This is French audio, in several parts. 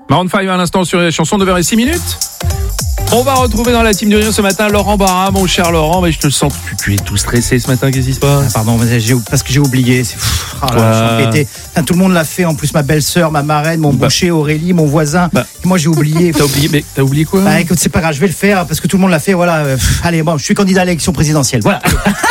Maroon 5 à l'instant sur les chansons, 9h06. On va retrouver dans la team du rire ce matin Laurent Barra, mon cher Laurent. Mais je te sens, tu es tout stressé ce matin, qu'est-ce qui se passe? Pardon, parce que j'ai oublié. Je suis embêté. Enfin, tout le monde l'a fait. En plus, ma belle-sœur, ma marraine, mon boucher, Aurélie, mon voisin. Et moi, j'ai oublié. T'as oublié quoi? Bah écoute, c'est pas grave, je vais le faire parce que tout le monde l'a fait. Voilà. Allez, bon, je suis candidat à l'élection présidentielle. Voilà.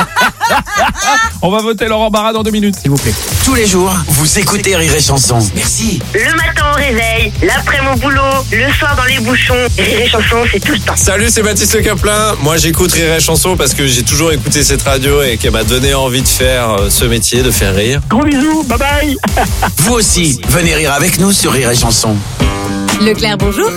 On va voter Laurent Barra dans 2 minutes. S'il vous plaît. Tous les jours, vous écoutez Rire et Chanson. Merci. Le matin au réveil, l'après mon boulot, le soir dans les bouchons. Rire et Chanson, c'est tout le temps. Salut, c'est Baptiste Le Caplin. Moi, j'écoute Rire et Chanson parce que j'ai toujours écouté cette radio et qu'elle m'a donné envie de faire ce métier, de faire rire. Gros bisous, bye bye. Vous aussi, venez rire avec nous sur Rire et Chanson. Leclerc, bonjour.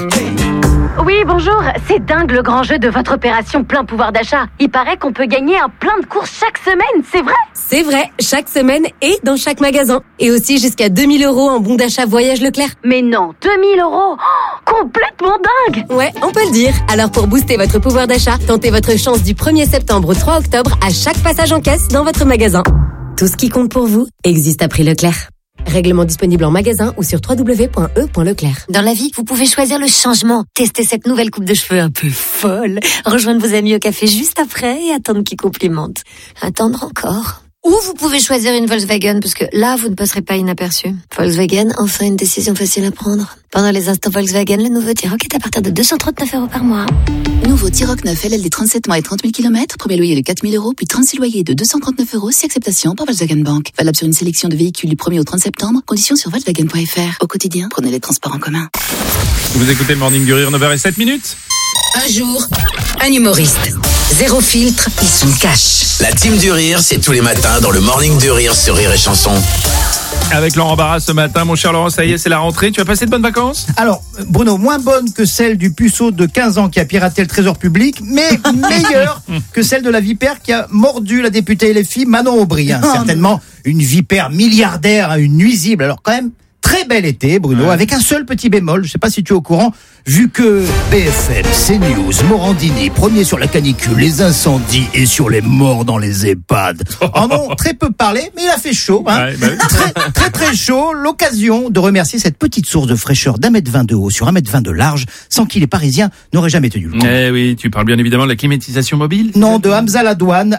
Oui, bonjour. C'est dingue le grand jeu de votre opération plein pouvoir d'achat. Il paraît qu'on peut gagner un plein de courses chaque semaine, c'est vrai? C'est vrai, chaque semaine et dans chaque magasin. Et aussi jusqu'à 2000 € en bon d'achat voyage Leclerc. Mais non, 2000 €? Complètement dingue! Ouais, on peut le dire. Alors pour booster votre pouvoir d'achat, tentez votre chance du 1er septembre au 3 octobre à chaque passage en caisse dans votre magasin. Tout ce qui compte pour vous existe à prix Leclerc. Règlement disponible en magasin ou sur www.e.leclerc. Dans la vie, vous pouvez choisir le changement. Testez cette nouvelle coupe de cheveux un peu folle. Rejoindre vos amis au café juste après et attendre qu'ils complimentent. Attendre encore. Ou vous pouvez choisir une Volkswagen parce que là, vous ne passerez pas inaperçu. Volkswagen, enfin une décision facile à prendre. Pendant les instants Volkswagen, le nouveau T-Roc est à partir de 239 € par mois. Nouveau T-Roc 9 LLD 37 mois et 30 000 km, premier loyer de 4 000 €, puis 36 loyers de 239 € si acceptation par Volkswagen Bank. Valable sur une sélection de véhicules du 1er au 30 septembre. Conditions sur Volkswagen.fr. Au quotidien, prenez les transports en commun. Vous écoutez le Morning du Rire, 9h07. Un jour, un humoriste. Zéro filtre, il se cache. La team du rire, c'est tous les matins dans le Morning du Rire sur Rire et Chanson. Avec Laurent Barra ce matin. Mon cher Laurent, ça y est, c'est la rentrée. Tu as passé de bonnes vacances? Alors, Bruno, moins bonne que celle du puceau de 15 ans qui a piraté le trésor public, mais meilleure que celle de la vipère qui a mordu la députée LFI Manon Aubry. Certainement une vipère milliardaire, une nuisible. Alors quand même, très bel été, Bruno, avec un seul petit bémol. Je sais pas si tu es au courant, vu que BFM, CNews, Morandini, premier sur la canicule, les incendies et sur les morts dans les EHPAD en ont très peu parlé, mais il a fait chaud, hein. Ouais, bah... très chaud. L'occasion de remercier cette petite source de fraîcheur d'1,20 m de haut sur 1,20 m de large, sans qui les Parisiens n'auraient jamais tenu le coup. Eh oui, tu parles bien évidemment de la climatisation mobile? Non, de Hamza Ladouane.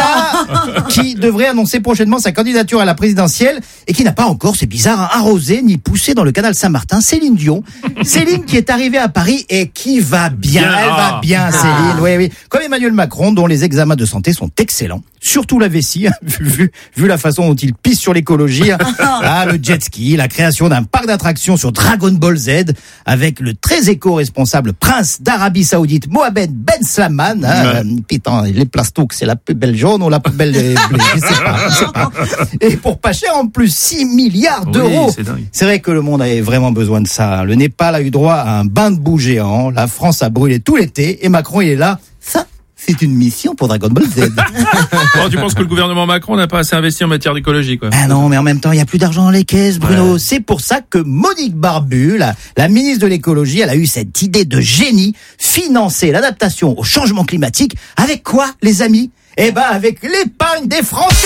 Hamza, qui devrait annoncer prochainement sa candidature à la présidentielle et qui n'a pas encore, c'est bizarre, arrosé ni poussé dans le canal Saint-Martin. Céline Dion. Céline qui est arrivée à Paris et qui va bien. Elle va bien, Céline. Oui. Comme Emmanuel Macron, dont les examens de santé sont excellents. Surtout la vessie, vu la façon dont il pisse sur l'écologie. Le jet ski, la création d'un parc d'attractions sur Dragon Ball Z avec le très éco-responsable prince d'Arabie Saoudite, Mohamed Ben Salman. Putain, les plastocs, c'est la plus belle jaune ou la plus belle bleue, je sais pas. Et pour pas cher en plus, 6 milliards d'euros. C'est vrai que le monde avait vraiment besoin de ça. Le Népal a eu droit à un bain de boue géant. La France a brûlé tout l'été et Macron, il est là. Ça, c'est une mission pour Dragon Ball Z. Bon, tu penses que le gouvernement Macron n'a pas assez investi en matière d'écologie, quoi? Ah non, mais en même temps, il n'y a plus d'argent dans les caisses, Bruno. Ouais. C'est pour ça que Monique Barbu, la ministre de l'écologie, elle a eu cette idée de génie, financer l'adaptation au changement climatique. Avec quoi, les amis? Eh ben, avec l'épargne des Français!